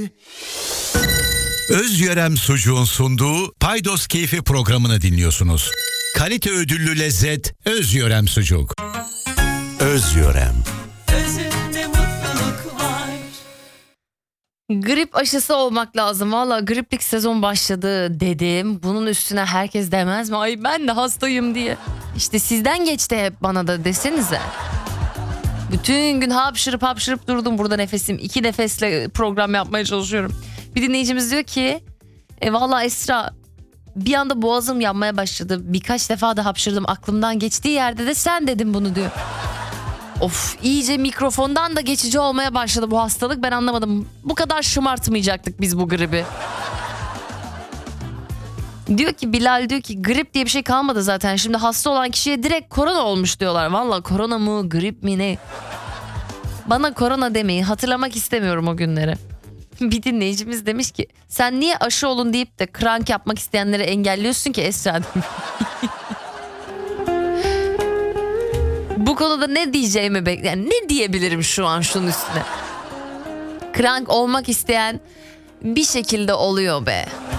Özyörem Sucuğun sunduğu Paydos Keyfi programını dinliyorsunuz. Kalite ödüllü lezzet Özyörem Sucuk. Özyörem. Özünde mutluluk var. Grip aşısı olmak lazım. Valla griplik sezon başladı dedim. Bunun üstüne herkes demez mi? Ay ben de hastayım diye. İşte sizden geçti hep bana da desenize. Bütün gün hapşırıp durdum burada nefesim. 2 nefesle program yapmaya çalışıyorum. Bir dinleyicimiz diyor ki valla Esra bir anda boğazım yanmaya başladı. Birkaç defa da hapşırdım. Aklımdan geçtiği yerde de sen dedin bunu diyor. Of, iyice mikrofondan da geçici olmaya başladı bu hastalık. Ben anlamadım. Bu kadar şımartmayacaktık biz bu gribi. Diyor ki Bilal, diyor ki grip diye bir şey kalmadı zaten. Şimdi hasta olan kişiye direkt korona olmuş diyorlar. Valla korona mı grip mi ne? Bana korona demeyin, hatırlamak istemiyorum o günleri. Bir dinleyicimiz demiş ki sen niye aşı olun deyip de krank yapmak isteyenleri engelliyorsun ki Esra demiş. Bu konuda ne diyeceğimi bekleyen, ne diyebilirim şu an şunun üstüne? Krank olmak isteyen bir şekilde oluyor be.